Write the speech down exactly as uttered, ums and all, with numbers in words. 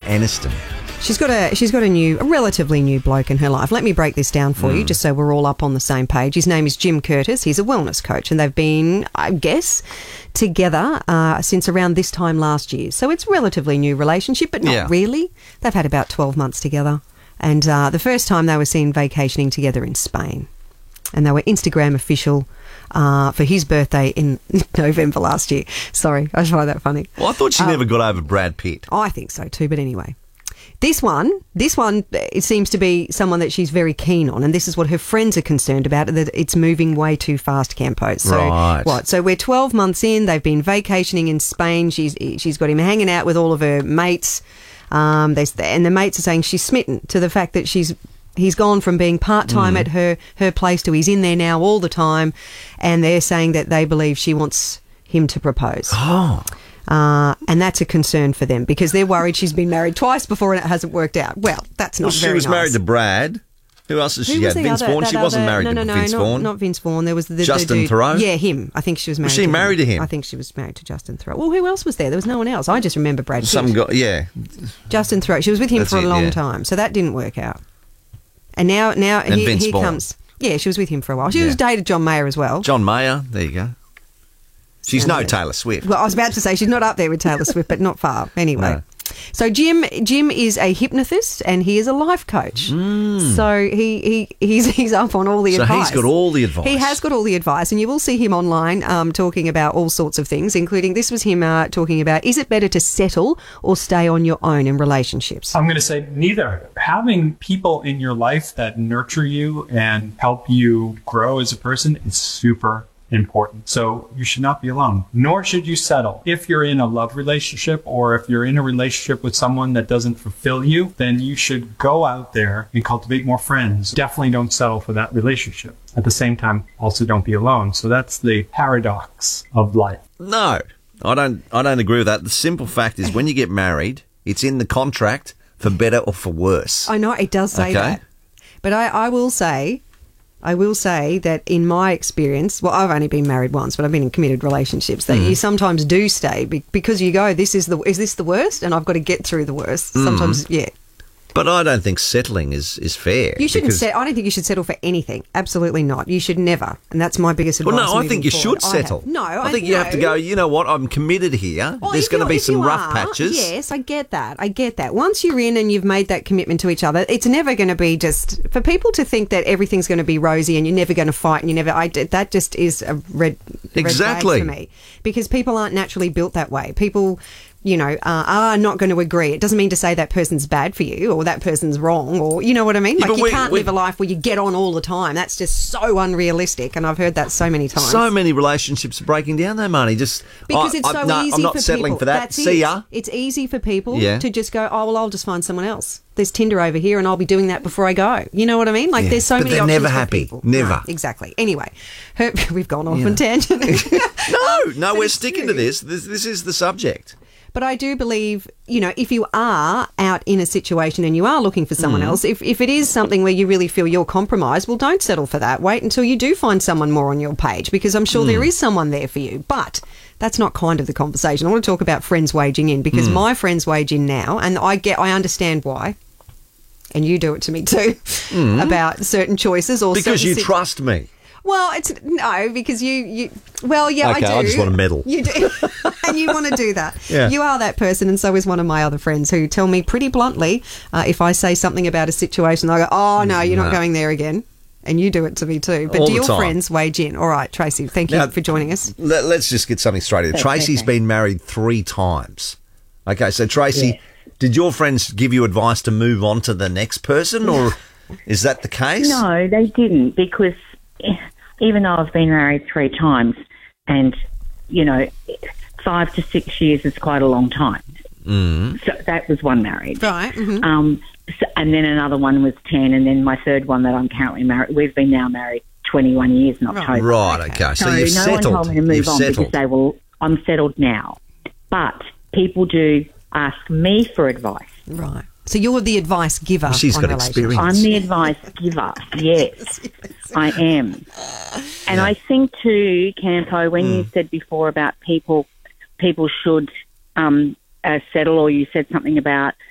Aniston. She's got a she's got a new, a relatively new bloke in her life. Let me break this down for mm. you, just so we're all up on the same page. His name is Jim Curtis. He's a wellness coach, and they've been, I guess, together uh, since around this time last year. So it's a relatively new relationship, but not yeah. really. They've had about twelve months together, and uh, the first time they were seen vacationing together in Spain, and they were Instagram official uh, for his birthday in November last year. Sorry, I find that funny. Well, I thought she um, never got over Brad Pitt. I think so too, but anyway. This one, this one, it seems to be someone that she's very keen on, and this is what her friends are concerned about, that it's moving way too fast, Campo. So, right. What? So we're twelve months in, they've been vacationing in Spain, she's she's got him hanging out with all of her mates, um, they, and the mates are saying she's smitten to the fact that she's he's gone from being part-time mm. at her, her place to he's in there now all the time, and they're saying that they believe she wants him to propose. Oh. Uh, and that's a concern for them because they're worried she's been married twice before and it hasn't worked out. Well, that's not well, very she was nice. married to Brad. Who else has Who she was had? the Vince other, Vaughn? She other, wasn't married no, no, to no, Vince not, Vaughn. not Vince Vaughn. There was the, Justin the dude. Theroux? Yeah, him. I think she was married was she to married him. to him? I think she was married to Justin Theroux. Well, who else was there? There was no one else. I just remember Brad Pitt. Some guy, yeah. Justin Theroux. She was with him That's for a it, long yeah. time. So that didn't work out. And now, now and here, Vince here Vaughn. comes... Yeah, she was with him for a while. She yeah. was dated John Mayer as well. John Mayer, there you go. She's no Taylor Swift. Well, I was about to say she's not up there with Taylor Swift, but not far. Anyway. No. So Jim Jim is a hypnotist and he is a life coach. Mm. So he, he he's he's up on all the so advice. So he's got all the advice. He has got all the advice, and you will see him online um, talking about all sorts of things, including this was him uh, talking about, is it better to settle or stay on your own in relationships? I'm going to say neither. Having people in your life that nurture you and help you grow as a person is super important. So you should not be alone, nor should you settle. If you're in a love relationship or if you're in a relationship with someone that doesn't fulfill you, then you should go out there and cultivate more friends. Definitely don't settle for that relationship. At the same time, also don't be alone. So that's the paradox of life. No, I don't, I don't agree with that. The simple fact is when you get married, it's in the contract for better or for worse. I know, it does say okay? that. But I, I will say... I will say that in my experience, well, I've only been married once, but I've been in committed relationships, that mm. you sometimes do stay because you go, this is the is this the worst? And I've got to get through the worst. Mm. Sometimes, yeah. But I don't think settling is, is fair. You shouldn't set, I don't think you should settle for anything. Absolutely not. You should never. And that's my biggest advice. Well, no, I think you forward. should settle. I no, I, I think no. you have to go, you know what, I'm committed here. Well, There's going to be some rough are, patches. Yes, I get that. I get that. Once you're in and you've made that commitment to each other, it's never going to be just... For people to think that everything's going to be rosy and you're never going to fight and you never... I, that just is a red, exactly. red flag for me. Because people aren't naturally built that way. People... you know, uh, are not going to agree. It doesn't mean to say that person's bad for you or that person's wrong or, you know what I mean? Yeah, like, you we, can't we, live a life where you get on all the time. That's just so unrealistic, and I've heard that so many times. So many relationships are breaking down though, Marnie. Just Because I, it's I, so no, easy I'm not for settling people. for that. That's See it. ya. It's easy for people yeah. to just go, oh, well, I'll just find someone else. There's Tinder over here and I'll be doing that before I go. You know what I mean? Like, yeah. there's so but many they're options never for happy. people. Never. No, exactly. Anyway, her, we've gone off yeah. on tangent. no, um, no, we're sticking true. to this. this. This is the subject. But I do believe, you know, if you are out in a situation and you are looking for someone mm. else, if, if it is something where you really feel you're compromised, well, don't settle for that. Wait until you do find someone more on your page, because I'm sure mm. there is someone there for you. But that's not kind of the conversation. I want to talk about friends waging in, because mm. my friends wage in now, and I get, I understand why. And you do it to me too, mm. about certain choices or because you si- trust me. Well, it's no, because you, you well, yeah, okay, I do. I just want to medal. You do, and you want to do that. Yeah. You are that person, and so is one of my other friends who tell me pretty bluntly, uh, if I say something about a situation, I go, oh, no, you're no. not going there again. And you do it to me too. But All do the your time. friends wage in? All right, Tracy, thank you now, for joining us. Let, let's just get something straight here. Tracy's been married three times. Okay, so Tracy, yeah. did your friends give you advice to move on to the next person, or is that the case? No, they didn't, because even though I've been married three times, and, you know, five to six years is quite a long time. Mm. So that was one marriage. Right. Mm-hmm. Um, so, and then another one was ten, and then my third one that I'm currently married, we've been now married twenty-one years in October. Right, okay. So, so you've no settled. one told me to move you've on settled. because they will, I'm settled now. But people do ask me for advice. Right. So you're the advice giver. Well, she's on got experience. I'm the advice giver, yes, yes, I am. And yeah. I think too, Campo, when mm. you said before about people, people should um, uh, settle, or you said something about